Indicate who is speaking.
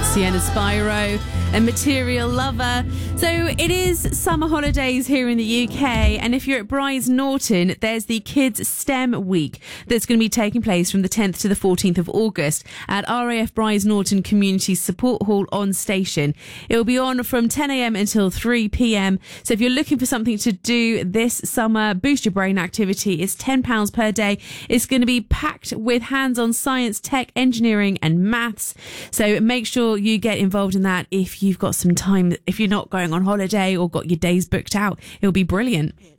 Speaker 1: Sienna Spyro, a material lover. So it is summer holidays here in the UK, and if you're at Brize Norton, there's the Kids STEM Week that's going to be taking place from the 10th to the 14th of August at RAF Brize Norton Community Support Hall on station. It will be on from 10 a.m. until 3 p.m. So if you're looking for something to do this summer, boost your brain activity, it's £10 per day. It's going to be packed with hands-on science, tech, engineering and maths. So make sure you get involved in that if you've got some time, if you're not going on holiday or got your days booked out. It'll be brilliant.